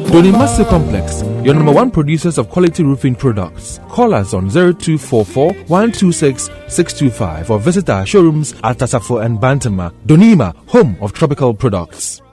Donimasi Complex, your number one producers of quality roofing products. Call us on 0244 126 625 or visit our showrooms at Tasafo and Bantama. Donima, home of tropical products.